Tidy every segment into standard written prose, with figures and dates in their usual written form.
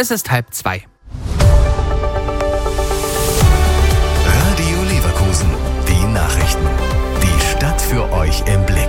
Es ist 1:30. Radio Leverkusen, die Nachrichten. Die Stadt für euch im Blick.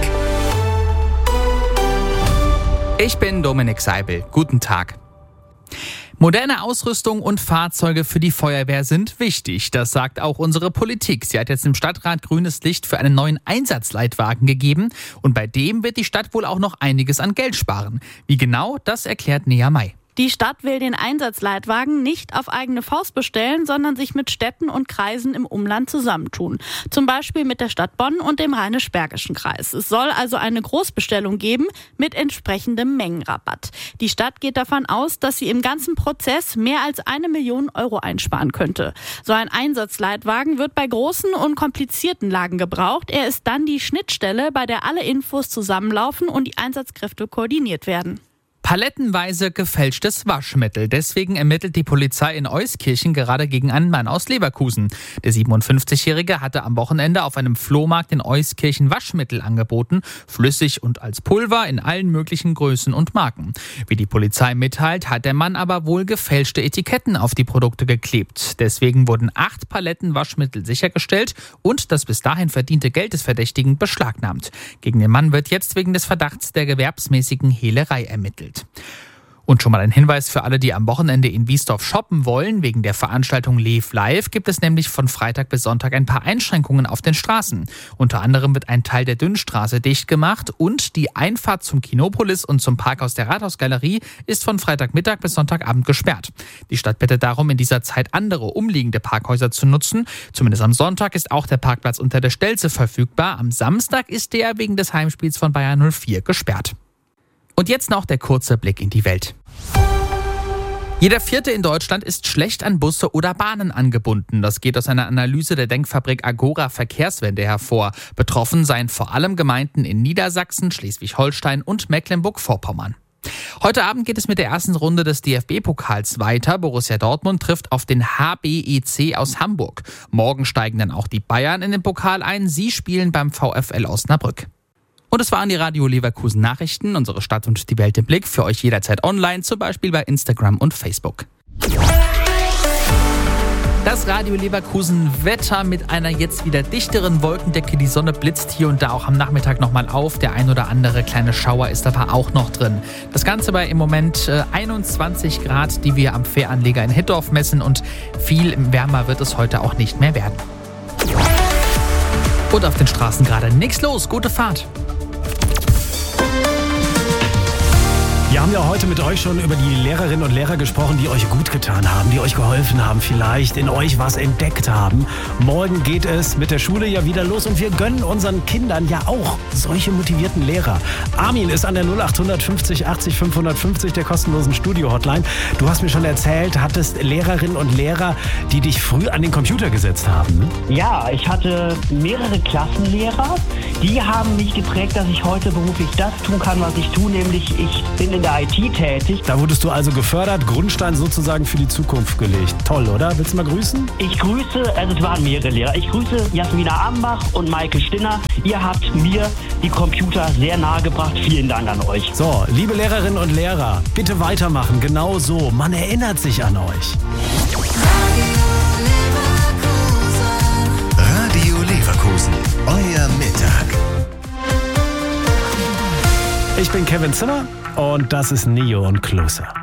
Ich bin Dominik Seibel. Guten Tag. Moderne Ausrüstung und Fahrzeuge für die Feuerwehr sind wichtig. Das sagt auch unsere Politik. Sie hat jetzt im Stadtrat grünes Licht für einen neuen Einsatzleitwagen gegeben. Und bei dem wird die Stadt wohl auch noch einiges an Geld sparen. Wie genau, das erklärt Nea May. Die Stadt will den Einsatzleitwagen nicht auf eigene Faust bestellen, sondern sich mit Städten und Kreisen im Umland zusammentun. Zum Beispiel mit der Stadt Bonn und dem Rheinisch-Bergischen Kreis. Es soll also eine Großbestellung geben mit entsprechendem Mengenrabatt. Die Stadt geht davon aus, dass sie im ganzen Prozess mehr als 1 Million Euro einsparen könnte. So ein Einsatzleitwagen wird bei großen und komplizierten Lagen gebraucht. Er ist dann die Schnittstelle, bei der alle Infos zusammenlaufen und die Einsatzkräfte koordiniert werden. Palettenweise gefälschtes Waschmittel. Deswegen ermittelt die Polizei in Euskirchen gerade gegen einen Mann aus Leverkusen. Der 57-Jährige hatte am Wochenende auf einem Flohmarkt in Euskirchen Waschmittel angeboten, flüssig und als Pulver in allen möglichen Größen und Marken. Wie die Polizei mitteilt, hat der Mann aber wohl gefälschte Etiketten auf die Produkte geklebt. Deswegen wurden 8 Paletten Waschmittel sichergestellt und das bis dahin verdiente Geld des Verdächtigen beschlagnahmt. Gegen den Mann wird jetzt wegen des Verdachts der gewerbsmäßigen Hehlerei ermittelt. Und schon mal ein Hinweis für alle, die am Wochenende in Wiesdorf shoppen wollen. Wegen der Veranstaltung Lev Live gibt es nämlich von Freitag bis Sonntag ein paar Einschränkungen auf den Straßen. Unter anderem wird ein Teil der Dünnstraße dicht gemacht und die Einfahrt zum Kinopolis und zum Parkhaus der Rathausgalerie ist von Freitagmittag bis Sonntagabend gesperrt. Die Stadt bittet darum, in dieser Zeit andere umliegende Parkhäuser zu nutzen. Zumindest am Sonntag ist auch der Parkplatz unter der Stelze verfügbar. Am Samstag ist der wegen des Heimspiels von Bayern 04 gesperrt. Und jetzt noch der kurze Blick in die Welt. Jeder Vierte in Deutschland ist schlecht an Busse oder Bahnen angebunden. Das geht aus einer Analyse der Denkfabrik Agora Verkehrswende hervor. Betroffen seien vor allem Gemeinden in Niedersachsen, Schleswig-Holstein und Mecklenburg-Vorpommern. Heute Abend geht es mit der ersten Runde des DFB-Pokals weiter. Borussia Dortmund trifft auf den HBEC aus Hamburg. Morgen steigen dann auch die Bayern in den Pokal ein. Sie spielen beim VfL Osnabrück. Und es waren die Radio Leverkusen Nachrichten, unsere Stadt und die Welt im Blick, für euch jederzeit online, zum Beispiel bei Instagram und Facebook. Das Radio Leverkusen Wetter mit einer jetzt wieder dichteren Wolkendecke. Die Sonne blitzt hier und da auch am Nachmittag nochmal auf. Der ein oder andere kleine Schauer ist aber auch noch drin. Das Ganze bei im Moment 21 Grad, die wir am Fähranleger in Hittorf messen. Und viel wärmer wird es heute auch nicht mehr werden. Und auf den Straßen gerade nichts los. Gute Fahrt. Wir haben ja heute mit euch schon über die Lehrerinnen und Lehrer gesprochen, die euch gut getan haben, die euch geholfen haben, vielleicht in euch was entdeckt haben. Morgen geht es mit der Schule ja wieder los und wir gönnen unseren Kindern ja auch solche motivierten Lehrer. Armin ist an der 0800 50 80 550 der kostenlosen Studio-Hotline. Du hast mir schon erzählt, hattest Lehrerinnen und Lehrer, die dich früh an den Computer gesetzt haben. Ne? Ja, ich hatte mehrere Klassenlehrer, die haben mich geprägt, dass ich heute beruflich das tun kann, was ich tue, nämlich ich bin in der IT tätig. Da wurdest du also gefördert, Grundstein sozusagen für die Zukunft gelegt. Toll, oder? Willst du mal grüßen? Ich grüße, also es waren mehrere Lehrer. Ich grüße Jasmina Ambach und Maike Stinner. Ihr habt mir die Computer sehr nahe gebracht. Vielen Dank an euch. So, liebe Lehrerinnen und Lehrer, bitte weitermachen. Genau so. Man erinnert sich an euch. Radio Leverkusen, euer Mittag. Ich bin Kevin Zimmer und das ist Neo und Closer.